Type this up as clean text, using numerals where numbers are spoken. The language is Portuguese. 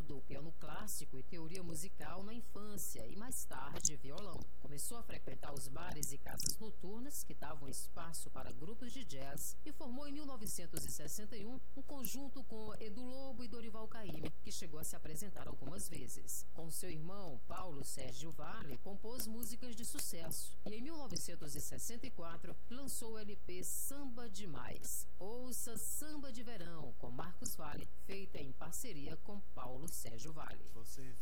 estudou piano clássico e teoria musical na infância e mais tarde violão. Começou a frequentar os bares e casas noturnas que davam espaço para grupos de jazz e formou em 1961 um conjunto com Edu Lobo e Dorival Caymmi, que chegou a se apresentar algumas vezes. Com seu irmão Paulo Sérgio Vale, compôs músicas de sucesso e em 1964 lançou o LP Samba Demais. Ouça Samba de Verão com Marcos Valle, feita em parceria com Paulo Sérgio Vale. Você